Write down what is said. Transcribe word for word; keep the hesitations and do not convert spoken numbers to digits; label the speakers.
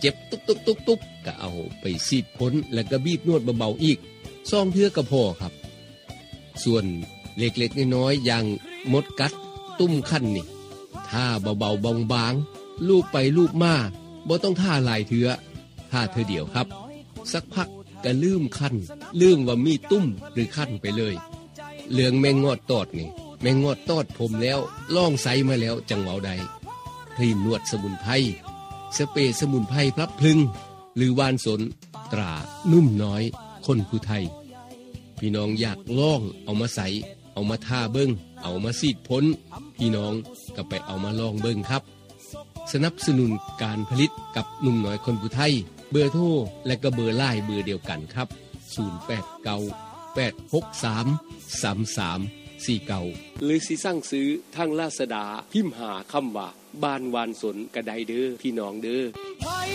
Speaker 1: จ็บตุ๊บๆๆๆก็เอาไปซีดพ้นแล้วก็บีบนวดเบาๆอีกสองเทื่อก็พอครับส่วนเล็กๆน้อยๆอย่างมดกัดตุ้มคั้นนี่ท่าเบาๆบางๆลูบไปลูบมาบ่ต้องท่าหลายเทื่อท่าเทื่อเดียวครับสักพักก็ลืมคั้นลืมว่ามีตุ้มหรือคั้นไปเลยเรื่องแมงงอดตอดนี่แมงงอดตอดผมแล้วลองใส่มาแล้วจังเว้าใดครีมนวดสมุนไพรสเปรย์สมุนไพรพลับพลึงหรือวานสนตรานุ่มน้อยคนผู้ไทยพี่น้องอยากลองเอามาใส่เอามาทาเบิ่งเอามาซีดพ้นพี่น้องก็ไปเอามาลองเบิ่งครับสนับสนุนการผลิตกับหนุ่มน้อยคนผู้ไทยเบอร์โทรและก็เบอร์ไลน์เบอร์เดียวกันครับศูนย์ แปด เก้า แปด หก สาม สาม สาม สี่ เก้าหรือสิสั่งซื้อทางลาซาด้าพิมพ์หาคำว่าบ้านวานสนก็ได้เด้อพี่น้องเด้อ